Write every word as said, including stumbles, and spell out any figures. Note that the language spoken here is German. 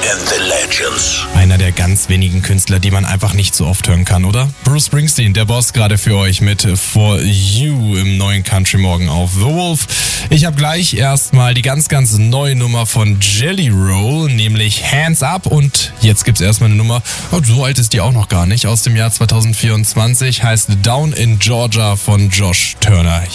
and the Legends. Einer der ganz wenigen Künstler, die man einfach nicht so oft hören kann, oder? Bruce Springsteen, der Boss, gerade für euch mit For You im neuen Country Morgen auf The Wolf. Ich habe gleich erstmal die ganz, ganz neue Nummer von Jelly Roll, nämlich Hands Up. Und jetzt gibt's erstmal eine Nummer, oh, so alt ist die auch noch gar nicht, aus dem Jahr zwanzig vierundzwanzig, heißt Down in Georgia von Josh Turner.